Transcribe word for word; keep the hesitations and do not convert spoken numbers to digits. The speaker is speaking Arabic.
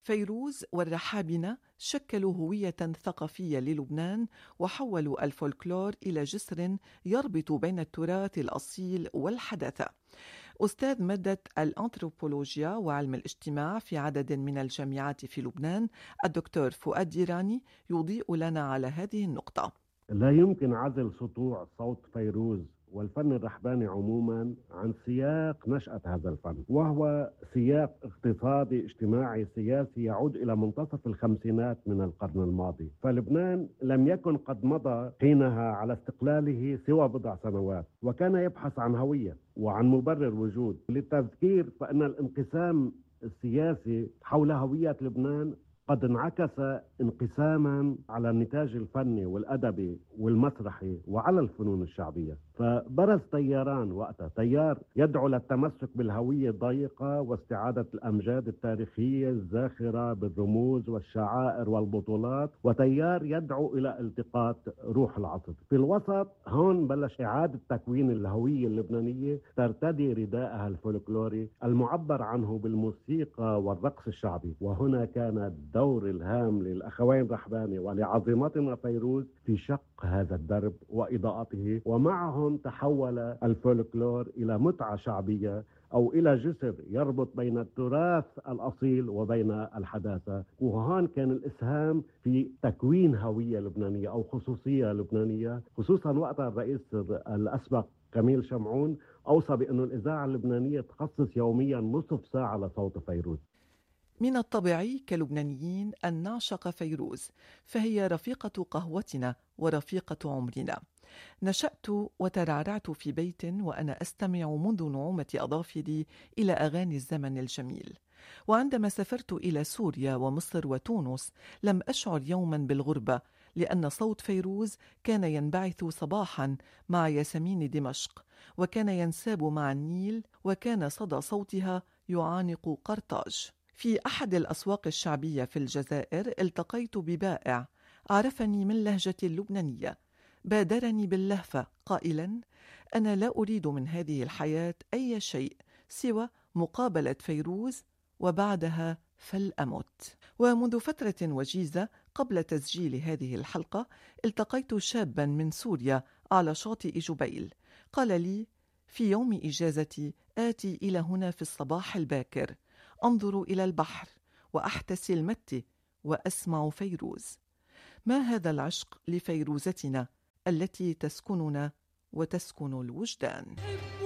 فيروز والرحابنة شكلوا هوية ثقافية للبنان، وحولوا الفولكلور إلى جسر يربط بين التراث الأصيل والحداثة. أستاذ مادة الأنثروبولوجيا وعلم الاجتماع في عدد من الجامعات في لبنان، الدكتور فؤاد ديراني يضيء لنا على هذه النقطة. لا يمكن عزل سطوع صوت فيروز والفن الرحباني عموما عن سياق نشأة هذا الفن، وهو سياق اقتصادي اجتماعي سياسي يعود إلى منتصف الخمسينات من القرن الماضي. فلبنان لم يكن قد مضى حينها على استقلاله سوى بضع سنوات، وكان يبحث عن هوية وعن مبرر وجود. للتذكير فإن الانقسام السياسي حول هوية لبنان قد انعكس انقساما على النتاج الفني والأدبي والمسرحي وعلى الفنون الشعبية. فبرز تياران وقتها، تيار يدعو للتمسك بالهوية الضيقة واستعادة الأمجاد التاريخية الزاخرة بالرموز والشعائر والبطولات، وتيار يدعو إلى التقاط روح العصر. في الوسط هون بلش إعادة تكوين الهوية اللبنانية ترتدي رداءها الفولكلوري المعبر عنه بالموسيقى والرقص الشعبي. وهنا كان الدور الهام للأخوين رحباني ولعظيمتنا فيروز في شق هذا الدرب وإضاءته، ومعهم تحول الفولكلور إلى متعة شعبية أو إلى جسر يربط بين التراث الأصيل وبين الحداثة. وهون كان الإسهام في تكوين هوية لبنانية أو خصوصية لبنانية، خصوصا وقت الرئيس الأسبق كميل شمعون أوصى بأن الإذاعة اللبنانية تخصص يوميا نصف ساعة لصوت فيروز. من الطبيعي كلبنانيين أن نعشق فيروز، فهي رفيقة قهوتنا ورفيقة عمرنا. نشأت وترعرعت في بيت وأنا أستمع منذ نعومة أظافري إلى أغاني الزمن الجميل. وعندما سافرت إلى سوريا ومصر وتونس لم أشعر يوما بالغربة، لأن صوت فيروز كان ينبعث صباحا مع ياسمين دمشق، وكان ينساب مع النيل، وكان صدى صوتها يعانق قرطاج. في أحد الأسواق الشعبية في الجزائر التقيت ببائع عرفني من لهجتي اللبنانية، بادرني باللهفة قائلا: أنا لا أريد من هذه الحياة أي شيء سوى مقابلة فيروز، وبعدها فلأمت. ومنذ فترة وجيزة قبل تسجيل هذه الحلقة التقيت شابا من سوريا على شاطئ جبيل، قال لي: في يوم إجازتي آتي إلى هنا في الصباح الباكر، أنظر إلى البحر وأحتسي المت وأسمع فيروز. ما هذا العشق لفيروزتنا التي تسكننا وتسكن الوجدان؟